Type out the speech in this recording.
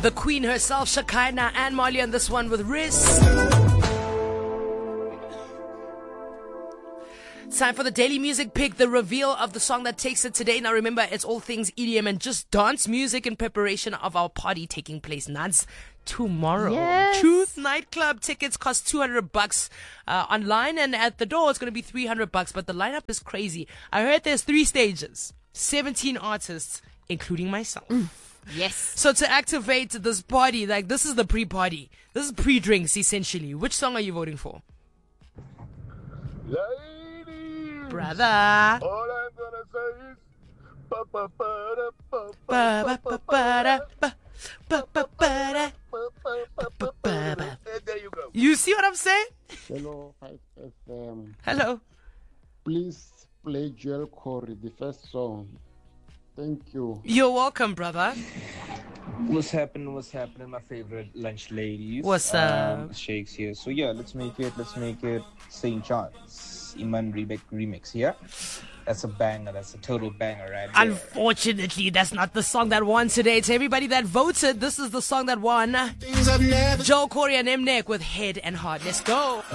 The queen herself, Shekinah and Marley, on this one with Riz. Time for the daily music pick, the reveal of the song that takes it today. Now remember, it's all things EDM and just dance music in preparation of our party taking place, Nads, tomorrow. Yes. Truth nightclub tickets cost $200 online, and at the door it's going to be $300, but the lineup is crazy. I heard there's 3 stages, 17 artists, including myself. Yes. So to activate this party, like this is the pre-party. This is pre-drinks essentially. Which song are you voting for? Brother. All I'm gonna say is ba ba ba da ba ba ba ba ba ba. There you go. You see what I'm saying? Hello, 5FM. Hello. Please play Joel Corey, the first song. Thank you. You're welcome, brother. What's happening? My favorite lunch ladies. What's up? Shakes here. So yeah, let's make it St. John's Iman remix. Yeah, that's a banger. That's a total banger, right there. Unfortunately, that's not the song that won today. To everybody that voted, this is the song that won. Joel Corey and Mnek with Head and Heart. Let's go.